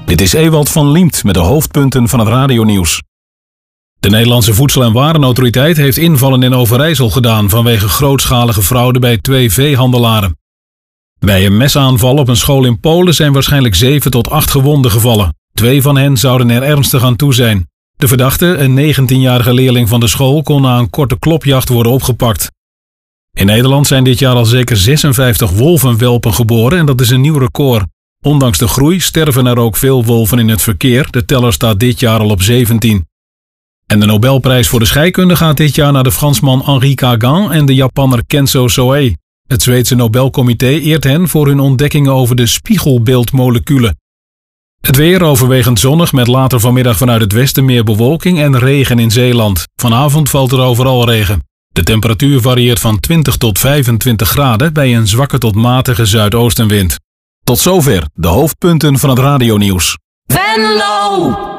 Dit is Ewald van Liemt met de hoofdpunten van het radionieuws. De Nederlandse Voedsel- en Warenautoriteit heeft invallen in Overijssel gedaan vanwege grootschalige fraude bij 2 veehandelaren. Bij een mesaanval op een school in Polen zijn waarschijnlijk 7 tot 8 gewonden gevallen. 2 van hen zouden er ernstig aan toe zijn. De verdachte, een 19-jarige leerling van de school, kon na een korte klopjacht worden opgepakt. In Nederland zijn dit jaar al zeker 56 wolvenwelpen geboren en dat is een nieuw record. Ondanks de groei sterven er ook veel wolven in het verkeer. De teller staat dit jaar al op 17. En de Nobelprijs voor de scheikunde gaat dit jaar naar de Fransman Henri Cagan en de Japanner Kenzo Soei. Het Zweedse Nobelcomité eert hen voor hun ontdekkingen over de spiegelbeeldmoleculen. Het weer overwegend zonnig met later vanmiddag vanuit het westen meer bewolking en regen in Zeeland. Vanavond valt er overal regen. De temperatuur varieert van 20 tot 25 graden bij een zwakke tot matige zuidoostenwind. Tot zover de hoofdpunten van het radionieuws. Venlo!